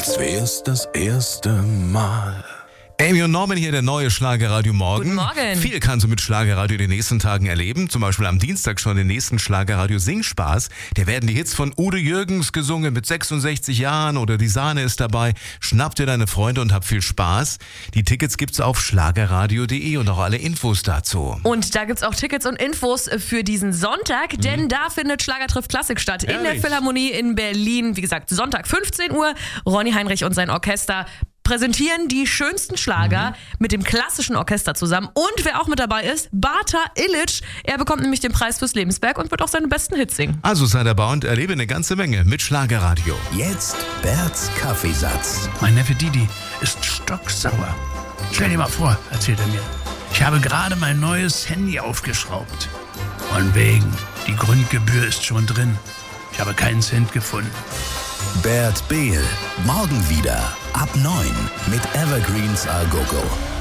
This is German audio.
als wär's das erste Mal. Amy und Norman hier, der neue Schlagerradio Morgen. Guten Morgen. Viel kannst du mit Schlagerradio in den nächsten Tagen erleben. Zum Beispiel am Dienstag schon den nächsten Schlagerradio Singspaß. Da werden die Hits von Udo Jürgens gesungen mit 66 Jahren oder die Sahne ist dabei. Schnapp dir deine Freunde und hab viel Spaß. Die Tickets gibt's auf schlagerradio.de und auch alle Infos dazu. Und da gibt's auch Tickets und Infos für diesen Sonntag, denn da findet Schlager trifft Klassik statt. In der Philharmonie in Berlin. Wie gesagt, Sonntag 15 Uhr. Ronny Heinrich und sein Orchester präsentieren die schönsten Schlager mit dem klassischen Orchester zusammen. Und wer auch mit dabei ist, Bata Illich. Er bekommt nämlich den Preis fürs Lebenswerk und wird auch seine besten Hits singen. Also sei dabei und erlebe eine ganze Menge mit Schlagerradio. Jetzt Berts Kaffeesatz. Mein Neffe Didi ist stocksauer. Stell dir mal vor, erzählt er mir. Ich habe gerade mein neues Handy aufgeschraubt. Von wegen, die Grundgebühr ist schon drin. Ich habe keinen Cent gefunden. Bert Behl. Morgen wieder ab 9 mit Evergreens A Go Go.